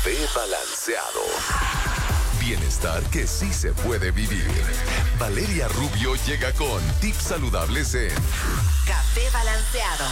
Café Balanceado. Bienestar que sí se puede vivir. Valeria Rubio llega con tips saludables en Café Balanceado.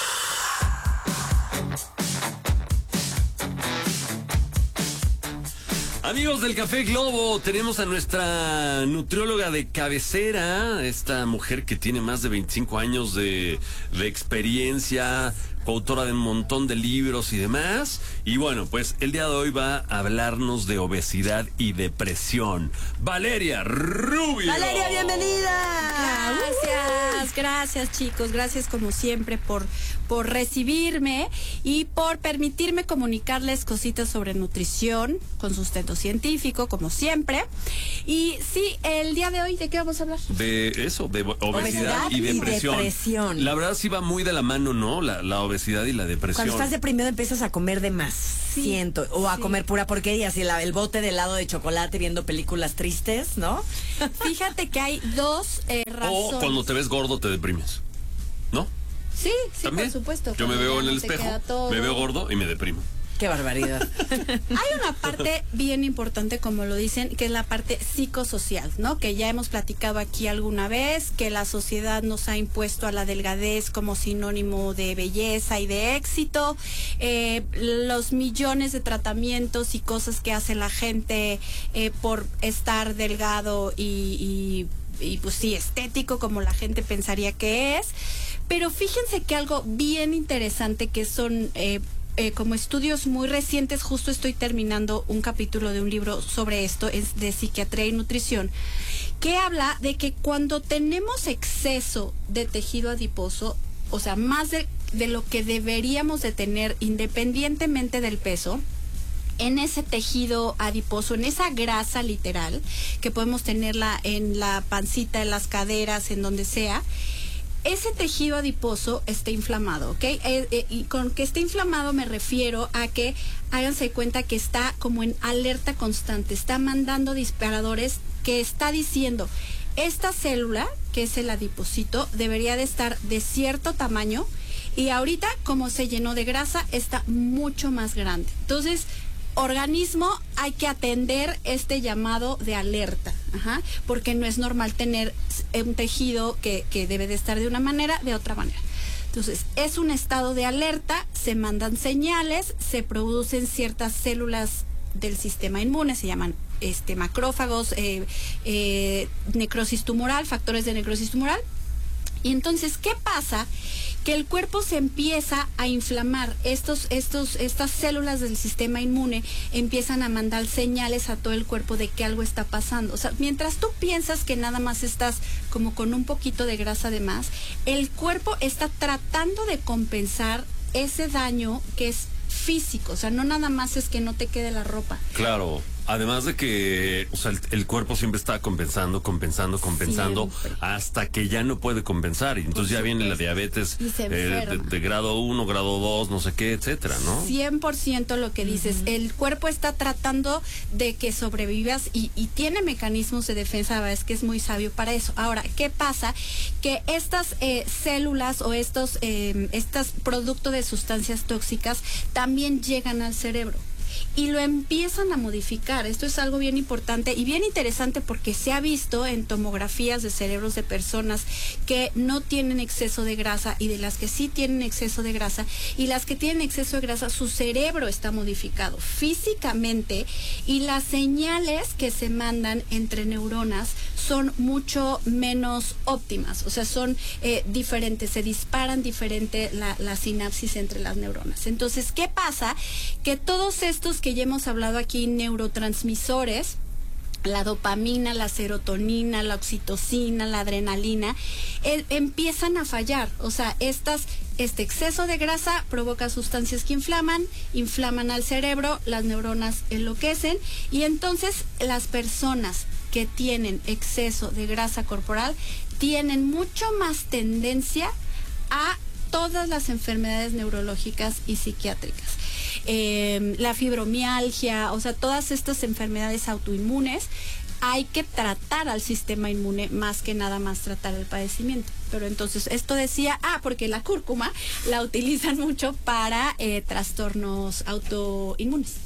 Amigos del Café Globo, tenemos a nuestra nutrióloga de cabecera, esta mujer que tiene más de 25 años de experiencia, coautora de un montón de libros y demás. Y bueno, pues el día de hoy va a hablarnos de obesidad y depresión. Valeria Rubio. Valeria, bienvenida. Gracias chicos, gracias como siempre por recibirme y por permitirme comunicarles cositas sobre nutrición con sustento científico, como siempre. Y sí, el día de hoy, ¿de qué vamos a hablar? De eso, de obesidad y depresión. La verdad sí va muy de la mano, ¿no? La obesidad y la depresión. Cuando estás deprimido empiezas a comer de más, siento, o a comer pura porquería, así el bote de helado de chocolate viendo películas tristes, ¿no? Fíjate que hay dos razones. O cuando te ves gordo te deprimes, ¿no? Sí, ¿también? por supuesto. Yo me veo en el espejo, me veo gordo y me deprimo. Qué barbaridad. Hay una parte bien importante, como lo dicen, que es la parte psicosocial, ¿no? Que ya hemos platicado aquí alguna vez, que la sociedad nos ha impuesto a la delgadez como sinónimo de belleza y de éxito. Los millones de tratamientos y cosas que hace la gente por estar delgado y pues sí, estético, como la gente pensaría que es. Pero fíjense que algo bien interesante que son como estudios muy recientes, justo estoy terminando un capítulo de un libro sobre esto, es de psiquiatría y nutrición, que habla de que cuando tenemos exceso de tejido adiposo, o sea, más de lo que deberíamos de tener independientemente del peso, en ese tejido adiposo, en esa grasa literal, que podemos tenerla en la pancita, en las caderas, en donde sea, ese tejido adiposo está inflamado, ¿ok? Y con que esté inflamado me refiero a que háganse de cuenta que está como en alerta constante, está mandando disparadores que está diciendo, esta célula, que es el adipocito, debería de estar de cierto tamaño y ahorita, como se llenó de grasa, está mucho más grande. Entonces, organismo, hay que atender este llamado de alerta, porque no es normal tener un tejido que debe de estar de una manera, de otra manera. Entonces, es un estado de alerta, se mandan señales, se producen ciertas células del sistema inmune, se llaman macrófagos, necrosis tumoral, factores de necrosis tumoral. Y entonces, ¿qué pasa? Que el cuerpo se empieza a inflamar, estas células del sistema inmune empiezan a mandar señales a todo el cuerpo de que algo está pasando. O sea, mientras tú piensas que nada más estás como con un poquito de grasa de más, el cuerpo está tratando de compensar ese daño que es físico, o sea, no nada más es que no te quede la ropa. Claro. Además de que, o sea, el cuerpo siempre está compensando, siempre, hasta que ya no puede compensar. Y entonces ya viene la diabetes de grado 1, grado 2, no sé qué, etcétera, ¿no? 100% lo que dices. El cuerpo está tratando de que sobrevivas y tiene mecanismos de defensa, la verdad es que es muy sabio para eso. Ahora, ¿qué pasa? Que estas células o estos productos de sustancias tóxicas también llegan al cerebro y lo empiezan a modificar. Esto es algo bien importante y bien interesante porque se ha visto en tomografías de cerebros de personas que no tienen exceso de grasa y de las que sí tienen exceso de grasa, y las que tienen exceso de grasa, su cerebro está modificado físicamente y las señales que se mandan entre neuronas son mucho menos óptimas, o sea, son diferentes, se disparan diferente la sinapsis entre las neuronas. Entonces, ¿qué pasa? Que todos estos que ya hemos hablado aquí, neurotransmisores, la dopamina, la serotonina, la oxitocina, la adrenalina, empiezan a fallar. O sea, este exceso de grasa provoca sustancias que inflaman al cerebro, las neuronas enloquecen y entonces las personas que tienen exceso de grasa corporal tienen mucho más tendencia a todas las enfermedades neurológicas y psiquiátricas. La fibromialgia, o sea, todas estas enfermedades autoinmunes, hay que tratar al sistema inmune más que nada más tratar el padecimiento. Pero entonces esto decía, porque la cúrcuma la utilizan mucho para trastornos autoinmunes.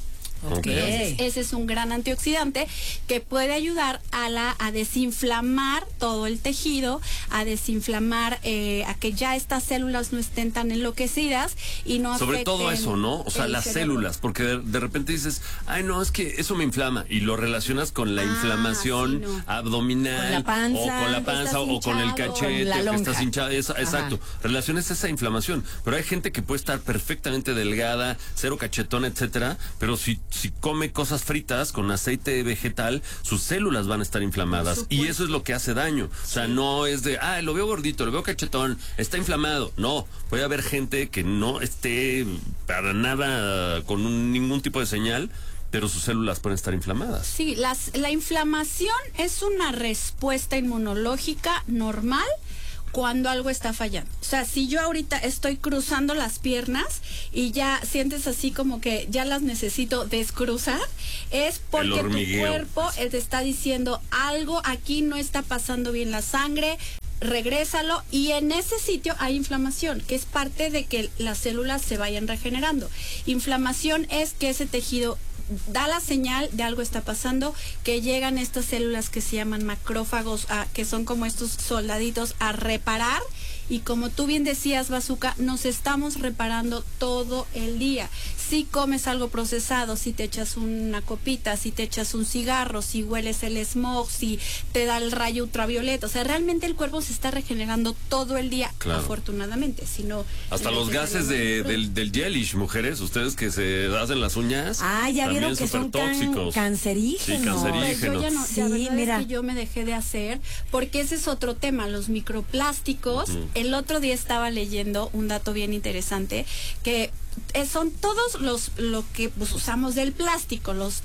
Ok. Entonces, ese es un gran antioxidante que puede ayudar a desinflamar todo el tejido, a desinflamar, a que ya estas células no estén tan enloquecidas y no afecten. Sobre todo eso, ¿no? O sea, el las cerebro. células, porque de repente dices, ay, no, es que eso me inflama, y lo relacionas con la inflamación sí, no. abdominal, Con la panza, o con la que panza, estás o con el hinchado, cachete, con la que lonja. estás hinchado, exacto. Relaciones esa inflamación, pero hay gente que puede estar perfectamente delgada, cero cachetón, etcétera, pero si come cosas fritas con aceite vegetal, sus células van a estar inflamadas, y eso es lo que hace daño. O sea, no es de, lo veo gordito, lo veo cachetón, está inflamado. No, puede haber gente que no esté para nada con ningún tipo de señal, pero sus células pueden estar inflamadas. Sí, la inflamación es una respuesta inmunológica normal cuando algo está fallando. O sea, si yo ahorita estoy cruzando las piernas y ya sientes así como que ya las necesito descruzar, es porque tu cuerpo te está diciendo algo aquí no está pasando bien la sangre, regrésalo, y en ese sitio hay inflamación, que es parte de que las células se vayan regenerando. Inflamación es que ese tejido da la señal de algo está pasando, que llegan estas células que se llaman macrófagos, que son como estos soldaditos, a reparar. Y como tú bien decías, Bazooka, nos estamos reparando todo el día. Si comes algo procesado, si te echas una copita, si te echas un cigarro, si hueles el smog, si te da el rayo ultravioleta, o sea, realmente el cuerpo se está regenerando todo el día, afortunadamente. Si no, hasta los gases del gelish, mujeres, ustedes que se hacen las uñas, ya vieron que son tóxicos. Cancerígenos. Sí, cancerígenos. Yo ya no, Sí, la verdad mira. es que yo me dejé de hacer, porque ese es otro tema, los microplásticos. El otro día estaba leyendo un dato bien interesante, que son todos lo que usamos del plástico, los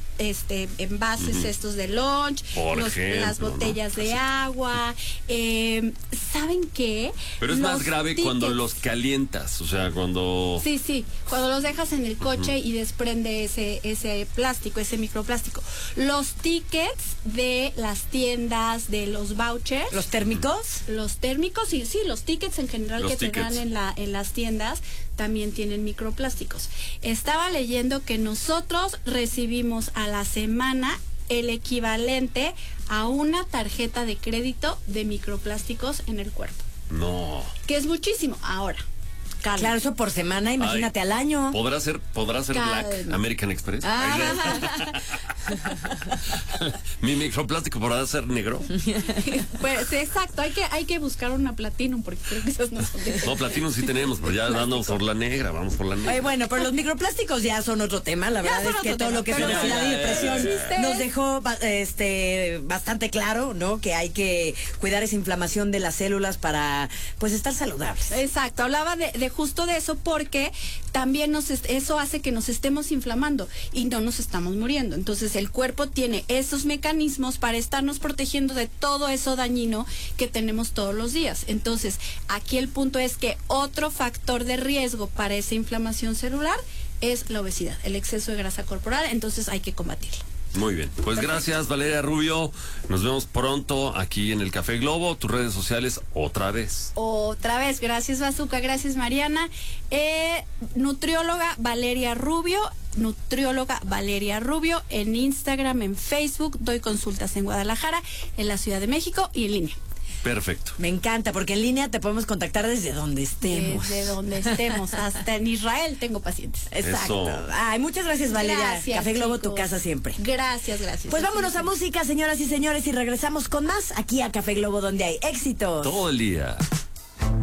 envases estos de lunch, las botellas de agua. ¿Saben qué? Pero es más grave cuando los calientas, o sea, cuando... Sí, cuando los dejas en el coche y desprende ese plástico, ese microplástico. Los tickets de las tiendas, de los vouchers. ¿Los térmicos? Los térmicos, sí, los tickets en general te dan en las tiendas también tienen microplásticos. Estaba leyendo que nosotros recibimos a la semana el equivalente a una tarjeta de crédito de microplásticos en el cuerpo. No. Que es muchísimo. Ahora, calma. Claro, eso por semana, imagínate al año. ¿Podrá ser Calma. Black American Express? ¿Mi microplástico podrá ser negro? Pues exacto, hay que buscar una Platinum, porque creo que esas no son de... No, Platinum sí tenemos, pero ya vamos por la negra, Bueno, pero los microplásticos ya son otro tema. La verdad es que todo lo que es obesidad y depresión nos dejó bastante claro, ¿no? Que hay que cuidar esa inflamación de las células para, pues, estar saludables. Exacto, hablaba de justo de eso, porque también eso hace que nos estemos inflamando y no nos estamos muriendo. Entonces el cuerpo tiene esos mecanismos para estarnos protegiendo de todo eso dañino que tenemos todos los días. Entonces aquí el punto es que otro factor de riesgo para esa inflamación celular es la obesidad, el exceso de grasa corporal. Entonces hay que combatirlo. Muy bien, pues gracias, Valeria Rubio. Nos vemos pronto aquí en el Café Globo. Tus redes sociales otra vez. Gracias, Bazooka, gracias, Mariana. Nutrióloga Valeria Rubio en Instagram, en Facebook. Doy consultas en Guadalajara, en la Ciudad de México y en línea. Perfecto. Me encanta, porque en línea te podemos contactar desde donde estemos. Hasta en Israel tengo pacientes. Exacto. Eso. Ay, muchas gracias, Valeria. Gracias, Café Globo, chicos. tu casa siempre. Gracias. Pues vámonos a música, señoras y señores, y regresamos con más aquí a Café Globo, donde hay éxitos Todo el día.